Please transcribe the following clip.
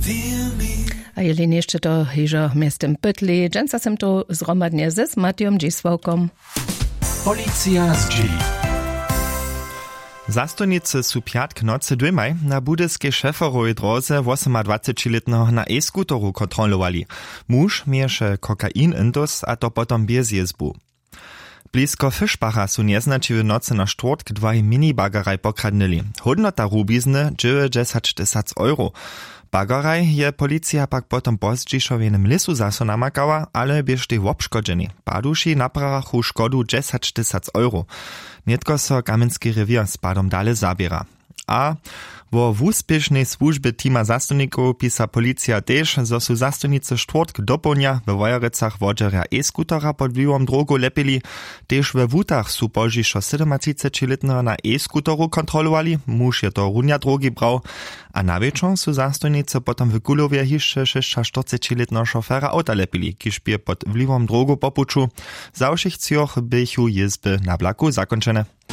A jeli jeszcze to hižo miestem Pytli, dżęca sem to zromadnie z Matijom Dzisławkom. Policja z G. Zastojnicy su piatk nocy dymaj na budyskiej szeferowej drodze 28-letnego na e-skuteru kontrolowali. Muž mieše kokain indus, a to potom bez jezbu. Blisko Fischbacha su nieznačiwe nocy na štvrtk dwaj mini-bagaraj pokradnili. Hodnota rubizny 90 euro. Bagaraj je policja pak potom pozdźišowenym lisu zaso namakała, ale biežte wobškodženi. Paduši naprachu škodu 10 euro. Nietko so Kamenski rewier z padom dale zabiera. A wo w úspěšnej służbie tima zastojników pisa policja też, zo su zastojnicy štvrtk dopołdnia we Wojerecach wodżeria e-skutera pod wpływem drogu lepili, też we Wutach su požišo 37-letnego na e-skuteru kontrolowali, muž je to runja drogi brał, a na wieczór su zastojnicy potom w Kulowie jeszcze 46-letnego szofera auta lepili, kiż pod wpływem drogu popuczu. Za všich cioch bychu jezby na blaku zakończone.